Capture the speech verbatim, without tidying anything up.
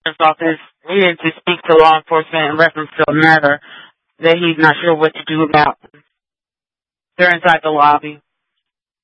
office here to speak to law enforcement in reference to a matter that he's not sure what to do about. They're inside the lobby.